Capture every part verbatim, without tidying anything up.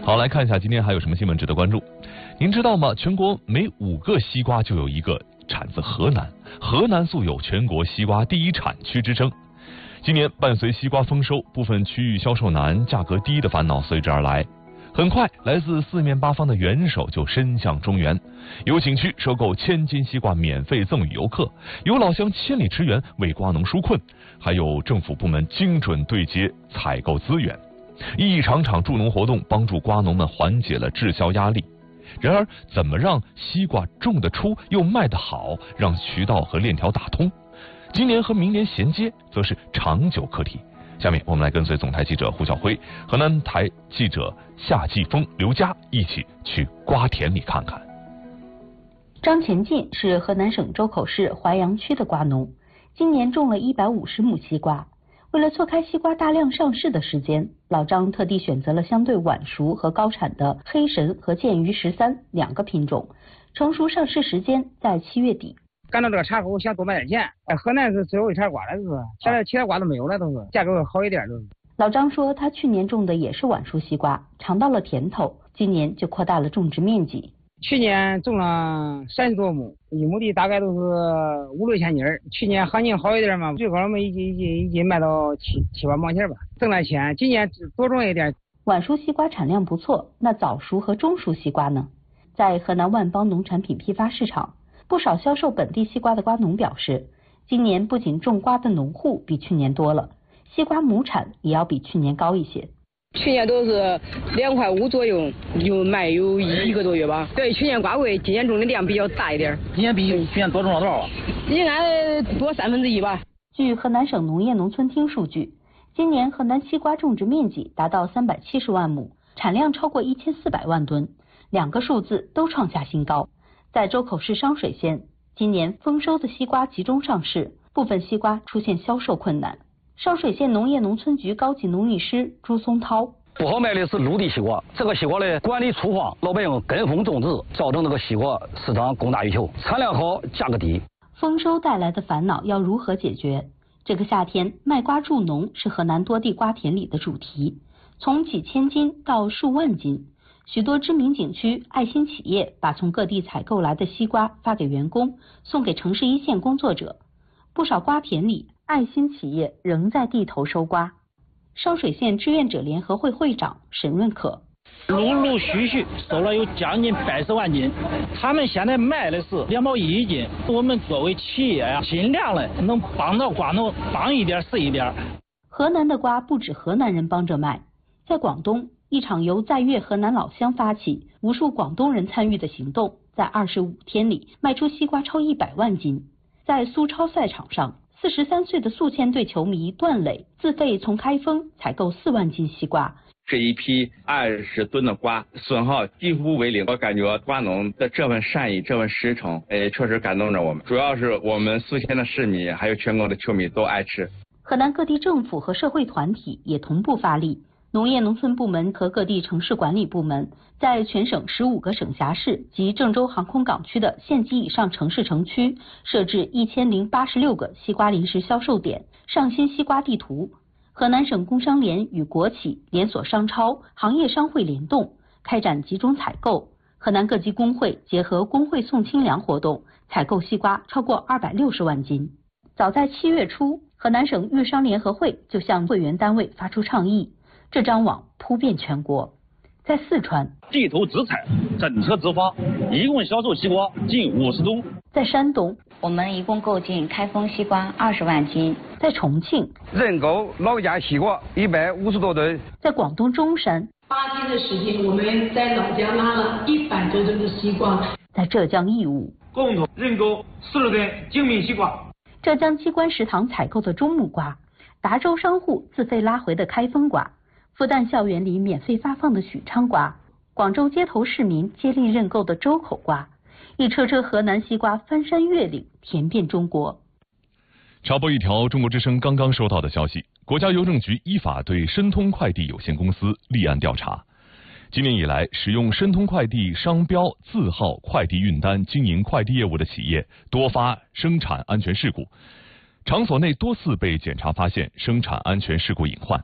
好，来看一下今天还有什么新闻值得关注。您知道吗？全国每五个西瓜就有一个产自河南，河南素有全国西瓜第一产区之称。今年伴随西瓜丰收，部分区域销售难、价格低的烦恼随之而来。很快，来自四面八方的援手就伸向中原，有景区收购千斤西瓜免费赠与游客，有老乡千里驰援为瓜农纾困，还有政府部门精准对接采购资源，一场场助农活动帮助瓜农们缓解了滞销压力。然而，怎么让西瓜种得出又卖得好，让渠道和链条打通？今年和明年衔接，则是长久课题。下面我们来跟随总台记者胡晓辉、河南台记者夏继峰、刘佳一起去瓜田里看看。 张前进是河南省周口市淮阳区的瓜农，今年种了一百五十亩西瓜。为了错开西瓜大量上市的时间，老张特地选择了相对晚熟和高产的黑神和剑鱼十三两个品种，成熟上市时间在七月底。 赶到这个茬口，想多卖点钱。哎，河南是最后一茬瓜了，就是现在其他瓜都没有了，都是价格好一点，都是。 老张说，他去年种的也是晚熟西瓜，尝到了甜头，今年就扩大了种植面积。 去年种了三十多亩，一亩地大概都是五六千斤儿。去年行情好一点嘛，最高我们一斤一斤一斤卖到七七八毛钱吧，挣了钱。今年多种一点。 晚熟西瓜产量不错，那早熟和中熟西瓜呢？在河南万邦农产品批发市场，不少销售本地西瓜的瓜农表示，今年不仅种瓜的农户比去年多了，西瓜亩产也要比去年高一些。 去年都是两块五左右，有卖有一个多月吧。对，去年瓜贵，今年种的量比较大一点。 今年比去年多种了多少啊？ 应该多三分之一吧。 据河南省农业农村厅数据，今年河南西瓜种植面积达到三百七十万亩，产量超过一千四百万吨，两个数字都创下新高。在周口市商水县，今年丰收的西瓜集中上市，部分西瓜出现销售困难。商水县农业农村局高级农艺师朱松涛： 不好卖的是陆地西瓜，这个西瓜呢管理粗放，老百姓跟风种植，造成这个西瓜市场供大于求，产量好，价格低。 丰收带来的烦恼要如何解决？这个夏天卖瓜助农是河南多地瓜田里的主题，从几千斤到数万斤。许多知名景区、爱心企业把从各地采购来的西瓜发给员工，送给城市一线工作者。不少瓜田里，爱心企业仍在地头收瓜。商水县志愿者联合会会长沈润可： 陆陆续续收了有将近百十万斤，他们现在卖的是两毛一一斤。我们作为企业呀、啊，尽量的能帮到瓜农，帮一点是一点。 河南的瓜不止河南人帮着卖，在广东，一场由在粤河南老乡发起、无数广东人参与的行动，在二十五天里卖出西瓜超一百万斤。在苏超赛场上，四十三岁的宿迁队球迷段磊自费从开封采购四万斤西瓜。 这一批二十吨的瓜损耗几乎为零，我感觉瓜农的这份善意、这份实诚，哎，确实感动着我们。主要是我们宿迁的市民，还有全国的球迷都爱吃。 河南各地政府和社会团体也同步发力。农业农村部门和各地城市管理部门在全省十五个省辖市及郑州航空港区的县级以上城市城区设置一千零八十六个西瓜临时销售点，上新西瓜地图。河南省工商联与国企、连锁商超、行业商会联动，开展集中采购。河南各级工会结合工会送清粮活动，采购西瓜超过二百六十万斤。早在七月初，河南省粤商联合会就向会员单位发出倡议。这张网铺遍全国。在四川， 地头直采，整车直发，一共销售西瓜近五十吨。 在山东， 我们一共购进开封西瓜二十万斤。 在重庆， 认购老家西瓜一百五十多吨。 在广东中山， 八天的时间，我们在老家拉了一百多吨的西瓜。 在浙江义乌， 共同认购四十吨精品西瓜。 浙江机关食堂采购的中木瓜，达州商户自费拉回的开封瓜。复旦校园里免费发放的许昌瓜，广州街头市民接力认购的周口瓜，一车车河南西瓜翻山越岭，甜遍中国。 插播一条中国之声刚刚收到的消息，国家邮政局依法对申通快递有限公司立案调查。今年以来，使用申通快递商标、字号、快递运单经营快递业务的企业多发生产安全事故，场所内多次被检查发现生产安全事故隐患。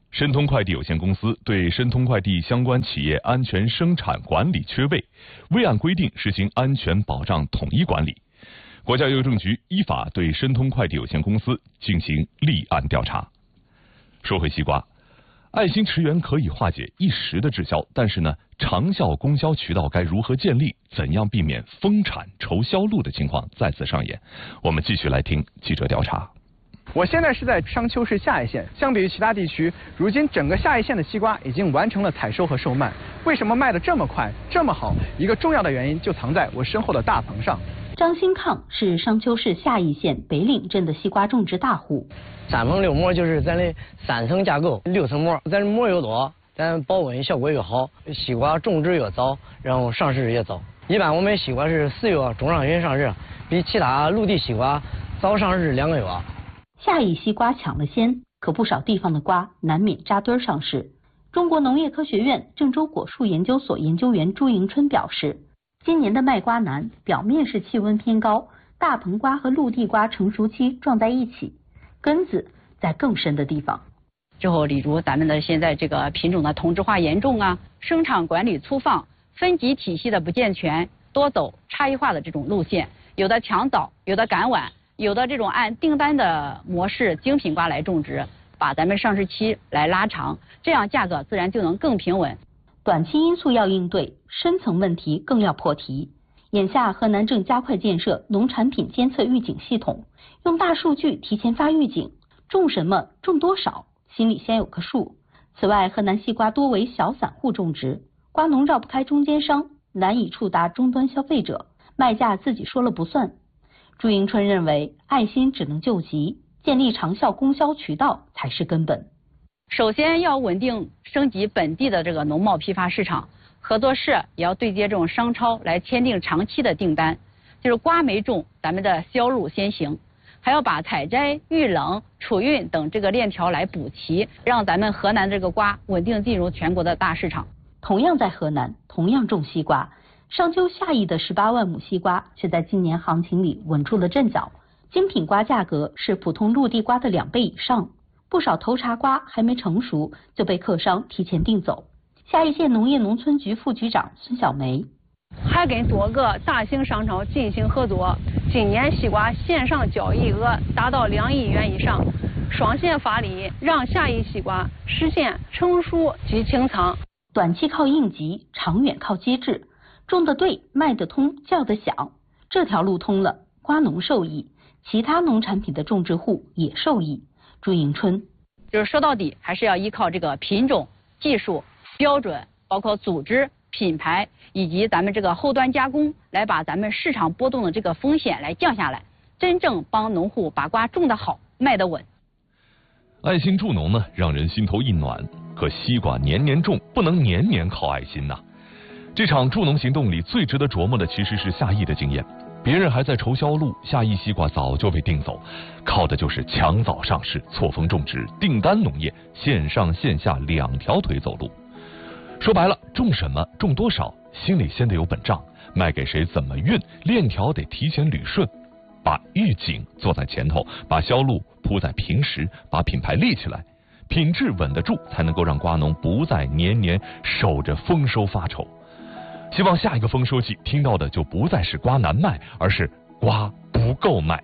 申通快递有限公司对申通快递相关企业安全生产管理缺位，未按规定实行安全保障统一管理。国家邮政局依法对申通快递有限公司进行立案调查。说回西瓜，爱心驰援可以化解一时的滞销，但是呢，长效供销渠道该如何建立？怎样避免疯产愁销路的情况再次上演？我们继续来听记者调查。 我现在是在商丘市下邑县，相比于其他地区，如今整个下邑县的西瓜已经完成了采收和售卖。为什么卖得这么快、这么好？一个重要的原因就藏在我身后的大棚上。 张新抗是商丘市下邑县北岭镇的西瓜种植大户。 三层六膜就是咱的三层架构，六层膜，咱膜越多，咱保温效果越好，西瓜种植越早，然后上市也早。一般我们西瓜是四月中上旬上市，比其他陆地西瓜早上市两个月。 下邑西瓜抢了先，可不少地方的瓜难免扎堆上市。中国农业科学院郑州果树研究所研究员朱迎春表示，今年的卖瓜难，表面是气温偏高，大棚瓜和陆地瓜成熟期撞在一起，根子在更深的地方。 之后，例如咱们的现在这个品种的同质化严重啊，生产管理粗放，分级体系的不健全，多走差异化的这种路线，有的抢早，有的赶晚。有的这种按订单的模式精品瓜来种植，把咱们上市期来拉长，这样价格自然就能更平稳。 短期因素要应对，深层问题更要破题。眼下河南正加快建设农产品监测预警系统，用大数据提前发预警，种什么种多少，心里先有个数。此外，河南西瓜多为小散户种植，瓜农绕不开中间商，难以触达终端消费者，卖价自己说了不算。朱迎春认为，爱心只能救急，建立长效供销渠道才是根本。 首先要稳定升级本地的这个农贸批发市场，合作社也要对接这种商超来签订长期的订单，就是瓜没种，咱们的销路先行，还要把采摘、预冷、储运等这个链条来补齐，让咱们河南这个瓜稳定进入全国的大市场。 同样在河南，同样种西瓜。商丘下邑的十八万亩西瓜，却在今年行情里稳住了阵脚。精品瓜价格是普通陆地瓜的两倍以上，不少头茬瓜还没成熟就被客商提前订走。下邑县农业农村局副局长孙小梅， 还跟多个大型商超进行合作，今年西瓜线上交易额达到两亿元以上，双线发力，让下邑西瓜实现成熟及清仓。 短期靠应急，长远靠机制。种得对，卖得通，叫得响，这条路通了，瓜农受益，其他农产品的种植户也受益。朱迎春， 就是说到底还是要依靠这个品种、技术、标准，包括组织、品牌以及咱们这个后端加工，来把咱们市场波动的这个风险来降下来，真正帮农户把瓜种得好，卖得稳。 爱心助农呢，让人心头一暖。可西瓜年年种，不能年年靠爱心呐。这场助农行动里最值得琢磨的其实是下邑的经验，别人还在愁销路，下邑西瓜早就被订走，靠的就是抢早上市、错峰种植、订单农业，线上线下两条腿走路。说白了，种什么种多少，心里先得有本账，卖给谁怎么运，链条得提前捋顺，把预警做在前头，把销路铺在平时，把品牌立起来，品质稳得住，才能够让瓜农不再年年守着丰收发愁。希望下一个丰收季听到的就不再是瓜难卖，而是瓜不够卖。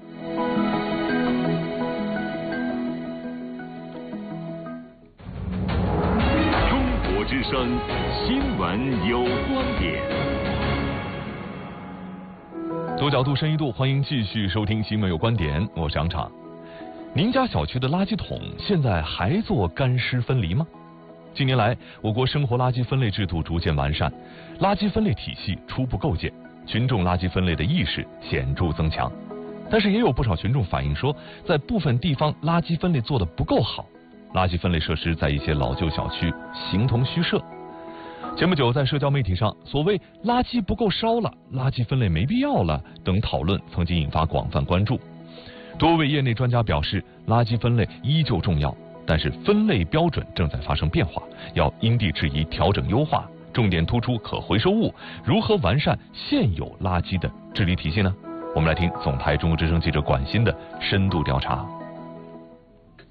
中国之声新闻有观点。 多角度深一度，欢迎继续收听新闻有观点，我是杨畅。您家小区的垃圾桶现在还做干湿分离吗？近年来，我国生活垃圾分类制度逐渐完善，垃圾分类体系初步构建，群众垃圾分类的意识显著增强。但是也有不少群众反映说，在部分地方垃圾分类做得不够好，垃圾分类设施在一些老旧小区形同虚设。前不久在社交媒体上，所谓垃圾不够烧了、垃圾分类没必要了等讨论曾经引发广泛关注。多位业内专家表示，垃圾分类依旧重要，但是分类标准正在发生变化，要因地制宜调整优化，重点突出可回收物，如何完善现有垃圾的治理体系呢？我们来听总台中国之声记者管欣的深度调查。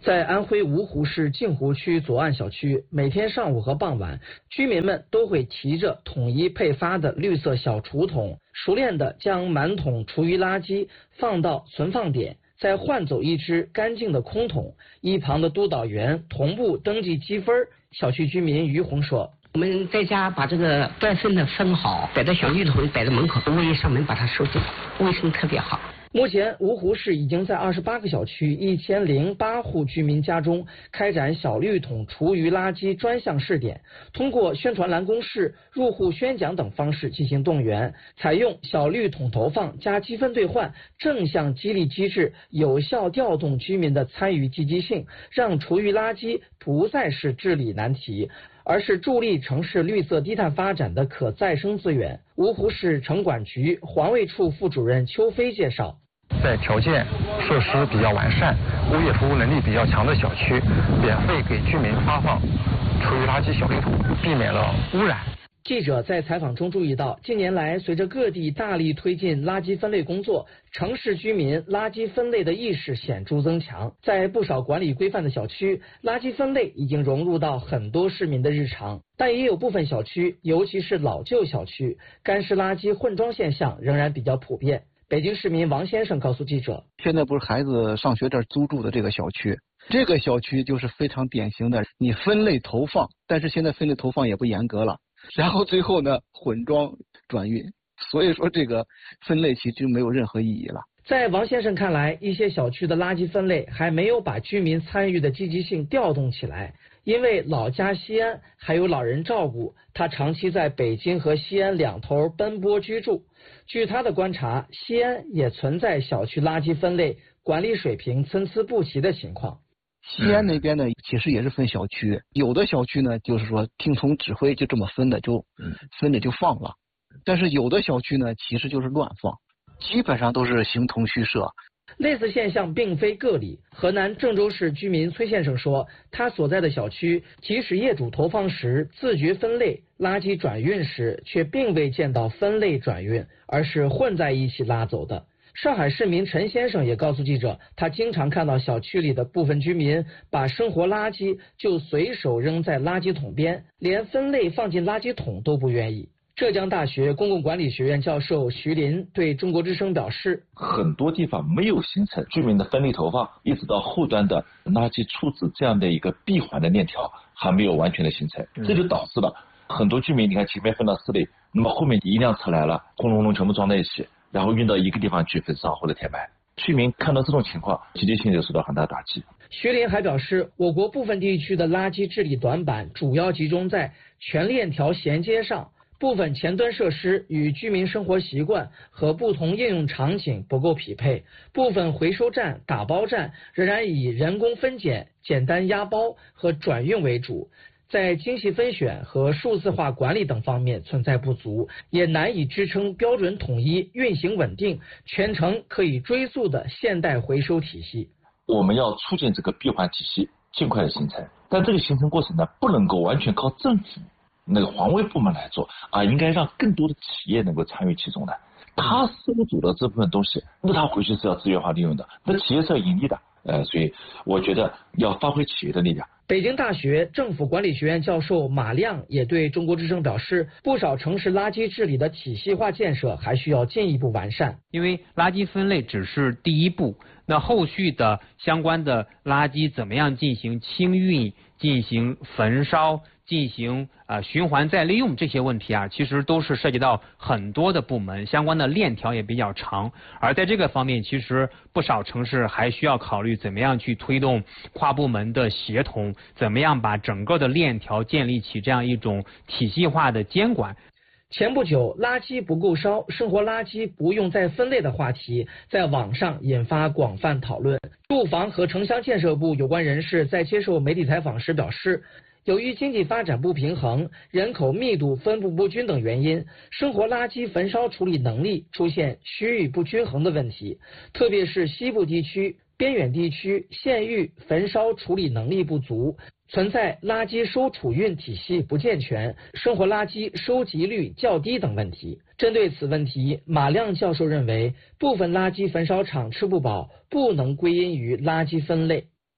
在安徽芜湖市镜湖区左岸小区，每天上午和傍晚，居民们都会提着统一配发的绿色小厨桶，熟练地将满桶厨余垃圾放到存放点，再换走一只干净的空桶。一旁的督导员同步登记积分。小区居民于红说：“ 我们在家把这个断分的分好，摆到小绿桶，摆在门口，我也上门把它收集好，卫生特别好。” 目前，芜湖市已经在二十八个小区、一千零八户居民家中开展小绿桶厨余垃圾专项试点，通过宣传栏公示、入户宣讲等方式进行动员，采用小绿桶投放加积分兑换正向激励机制，有效调动居民的参与积极性，让厨余垃圾不再是治理难题，而是助力城市绿色低碳发展的可再生资源。芜湖市城管局环卫处副主任邱飞介绍， 在条件设施比较完善、物业服务能力比较强的小区，免费给居民发放厨余垃圾小绿桶，避免了污染。 记者在采访中注意到，近年来随着各地大力推进垃圾分类工作，城市居民垃圾分类的意识显著增强。在不少管理规范的小区，垃圾分类已经融入到很多市民的日常，但也有部分小区，尤其是老旧小区，干湿垃圾混装现象仍然比较普遍。北京市民王先生告诉记者：“ 现在不是孩子上学这儿租住的这个小区，这个小区就是非常典型的，你分类投放，但是现在分类投放也不严格了。”然后最后呢，混装转运，所以说这个分类其实就没有任何意义了。 在王先生看来，一些小区的垃圾分类还没有把居民参与的积极性调动起来。因为老家西安还有老人照顾，他长期在北京和西安两头奔波居住。据他的观察，西安也存在小区垃圾分类管理水平参差不齐的情况。 西安那边呢，其实也是分小区，有的小区呢，就是说听从指挥就这么分的，就分着就放了。但是有的小区呢，其实就是乱放，基本上都是形同虚设。 类似现象并非个例。河南郑州市居民崔先生说，他所在的小区，即使业主投放时自觉分类，垃圾转运时却并未见到分类转运，而是混在一起拉走的。上海市民陈先生也告诉记者，他经常看到小区里的部分居民把生活垃圾就随手扔在垃圾桶边，连分类放进垃圾桶都不愿意。浙江大学公共管理学院教授徐林对中国之声表示， 很多地方没有形成居民的分类投放，一直到后端的垃圾处置这样的一个闭环的链条还没有完全的形成，这就导致了很多居民，你看前面分到四类，那么后面一辆车来了，轰隆隆全部装在一起，然后运到一个地方去焚烧或者填埋。居民看到这种情况，积极性就受到很大打击。 徐林还表示，我国部分地区的垃圾治理短板主要集中在全链条衔接上，部分前端设施与居民生活习惯和不同应用场景不够匹配，部分回收站、打包站仍然以人工分拣、简单压包和转运为主，在精细分选和数字化管理等方面存在不足，也难以支撑标准统一、运行稳定、全程可以追溯的现代回收体系。 我们要促进这个闭环体系尽快的形成，但这个形成过程呢，不能够完全靠政府那个环卫部门来做啊，应该让更多的企业能够参与其中的。他收走的这部分东西，那他回去是要资源化利用的，那企业是要盈利的。呃，所以我觉得要发挥企业的力量。 北京大学政府管理学院教授马亮也对中国之声表示，不少城市垃圾治理的体系化建设还需要进一步完善。 因为垃圾分类只是第一步，那后续的相关的垃圾怎么样进行清运、进行焚烧、进行呃循环再利用这些问题啊，其实都是涉及到很多的部门，相关的链条也比较长。而在这个方面，其实不少城市还需要考虑怎么样去推动跨部门的协同，怎么样把整个的链条建立起这样一种体系化的监管。 前不久，垃圾不够烧，生活垃圾不用再分类的话题在网上引发广泛讨论。住房和城乡建设部有关人士在接受媒体采访时表示，由于经济发展不平衡、人口密度分布不均等原因，生活垃圾焚烧处理能力出现区域不均衡的问题，特别是西部地区、边远地区县域焚烧处理能力不足，存在垃圾收储运体系不健全、生活垃圾收集率较低等问题。针对此问题，马亮教授认为，部分垃圾焚烧厂吃不饱不能归因于垃圾分类。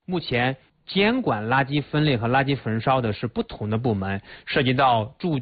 目前监管垃圾分类和垃圾焚烧的是不同的部门，涉及到住